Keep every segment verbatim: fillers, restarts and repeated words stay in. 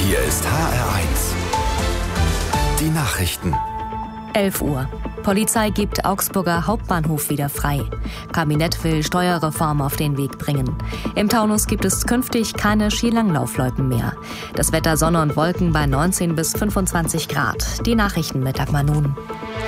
Hier ist H R eins. Die Nachrichten. elf Uhr. Polizei gibt Augsburger Hauptbahnhof wieder frei. Kabinett will Steuerreform auf den Weg bringen. Im Taunus gibt es künftig keine Skilanglaufloipen mehr. Das Wetter Sonne und Wolken bei neunzehn bis fünfundzwanzig Grad. Die Nachrichten mit Dagmar Nun.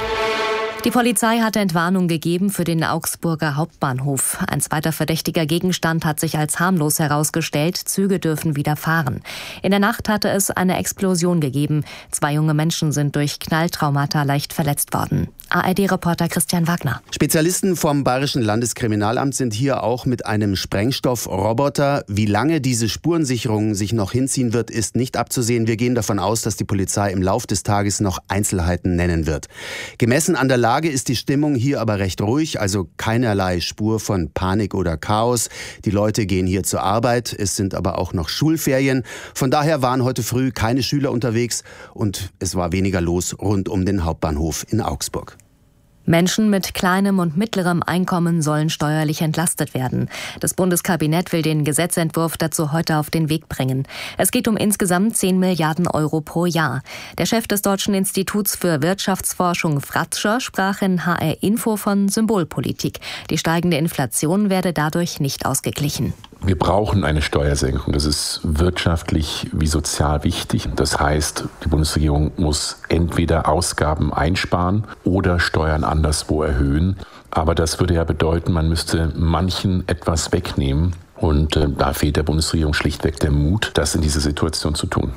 Die Polizei hat Entwarnung gegeben für den Augsburger Hauptbahnhof. Ein zweiter verdächtiger Gegenstand hat sich als harmlos herausgestellt. Züge dürfen wieder fahren. In der Nacht hatte es eine Explosion gegeben. Zwei junge Menschen sind durch Knalltraumata leicht verletzt worden. A R D-Reporter Christian Wagner. Spezialisten vom Bayerischen Landeskriminalamt sind hier auch mit einem Sprengstoffroboter. Wie lange diese Spurensicherung sich noch hinziehen wird, ist nicht abzusehen. Wir gehen davon aus, dass die Polizei im Lauf des Tages noch Einzelheiten nennen wird. Gemessen an der Lage ist die Stimmung hier aber recht ruhig, also keinerlei Spur von Panik oder Chaos. Die Leute gehen hier zur Arbeit, es sind aber auch noch Schulferien. Von daher waren heute früh keine Schüler unterwegs und es war weniger los rund um den Hauptbahnhof in Augsburg. Menschen mit kleinem und mittlerem Einkommen sollen steuerlich entlastet werden. Das Bundeskabinett will den Gesetzentwurf dazu heute auf den Weg bringen. Es geht um insgesamt zehn Milliarden Euro pro Jahr. Der Chef des Deutschen Instituts für Wirtschaftsforschung, Fratscher, sprach in H R Info von Symbolpolitik. Die steigende Inflation werde dadurch nicht ausgeglichen. Wir brauchen eine Steuersenkung. Das ist wirtschaftlich wie sozial wichtig. Das heißt, die Bundesregierung muss entweder Ausgaben einsparen oder Steuern anderswo erhöhen. Aber das würde ja bedeuten, man müsste manchen etwas wegnehmen. Und äh, da fehlt der Bundesregierung schlichtweg der Mut, das in dieser Situation zu tun.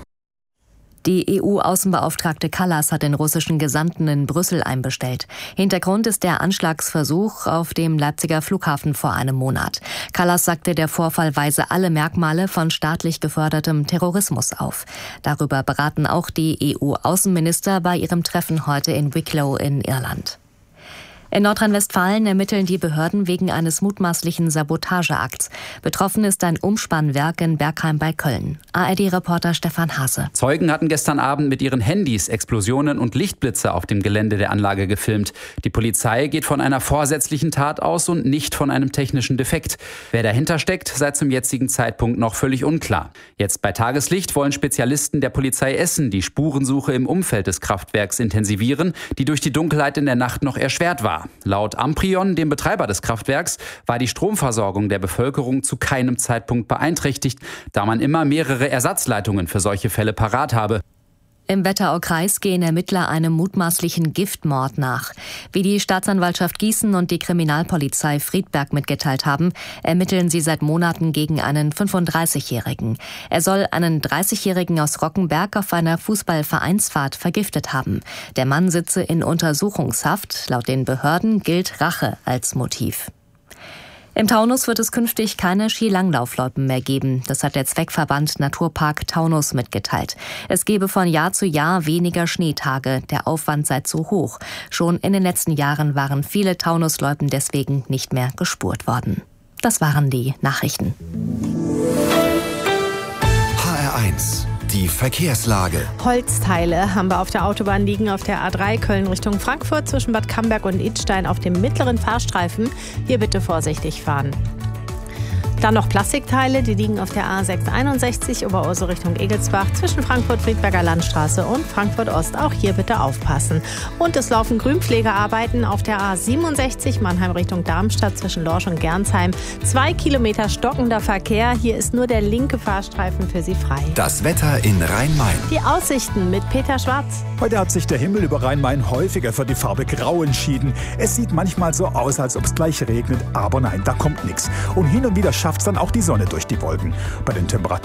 Die E U-Außenbeauftragte Kallas hat den russischen Gesandten in Brüssel einbestellt. Hintergrund ist der Anschlagsversuch auf dem Leipziger Flughafen vor einem Monat. Kallas sagte, der Vorfall weise alle Merkmale von staatlich gefördertem Terrorismus auf. Darüber beraten auch die E U-Außenminister bei ihrem Treffen heute in Wicklow in Irland. In Nordrhein-Westfalen ermitteln die Behörden wegen eines mutmaßlichen Sabotageakts. Betroffen ist ein Umspannwerk in Bergheim bei Köln. A R D-Reporter Stefan Hase. Zeugen hatten gestern Abend mit ihren Handys Explosionen und Lichtblitze auf dem Gelände der Anlage gefilmt. Die Polizei geht von einer vorsätzlichen Tat aus und nicht von einem technischen Defekt. Wer dahinter steckt, sei zum jetzigen Zeitpunkt noch völlig unklar. Jetzt bei Tageslicht wollen Spezialisten der Polizei Essen die Spurensuche im Umfeld des Kraftwerks intensivieren, die durch die Dunkelheit in der Nacht noch erschwert war. Laut Amprion, dem Betreiber des Kraftwerks, war die Stromversorgung der Bevölkerung zu keinem Zeitpunkt beeinträchtigt, da man immer mehrere Ersatzleitungen für solche Fälle parat habe. Im Wetteraukreis gehen Ermittler einem mutmaßlichen Giftmord nach. Wie die Staatsanwaltschaft Gießen und die Kriminalpolizei Friedberg mitgeteilt haben, ermitteln sie seit Monaten gegen einen fünfunddreißigjährigen. Er soll einen dreißigjährigen aus Rockenberg auf einer Fußballvereinsfahrt vergiftet haben. Der Mann sitze in Untersuchungshaft. Laut den Behörden gilt Rache als Motiv. Im Taunus wird es künftig keine Skilanglaufloipen mehr geben. Das hat der Zweckverband Naturpark Taunus mitgeteilt. Es gebe von Jahr zu Jahr weniger Schneetage. Der Aufwand sei zu hoch. Schon in den letzten Jahren waren viele Taunusloipen deswegen nicht mehr gespurt worden. Das waren die Nachrichten. H R eins. Die Verkehrslage. Holzteile haben wir auf der Autobahn liegen, auf der A drei Köln Richtung Frankfurt zwischen Bad Camberg und Idstein auf dem mittleren Fahrstreifen. Hier bitte vorsichtig fahren. Dann noch Plastikteile, die liegen auf der A sechshunderteinundsechzig Oberursel Richtung Egelsbach zwischen Frankfurt-Friedberger Landstraße und Frankfurt-Ost. Auch hier bitte aufpassen. Und es laufen Grünpflegearbeiten auf der A siebenundsechzig Mannheim Richtung Darmstadt zwischen Lorsch und Gernsheim. Zwei Kilometer stockender Verkehr. Hier ist nur der linke Fahrstreifen für Sie frei. Das Wetter in Rhein-Main. Die Aussichten mit Peter Schwarz. Heute hat sich der Himmel über Rhein-Main häufiger für die Farbe Grau entschieden. Es sieht manchmal so aus, als ob es gleich regnet, aber nein, da kommt nichts. Und hin und wieder schafft es dann auch die Sonne durch die Wolken. Bei den Temperaturen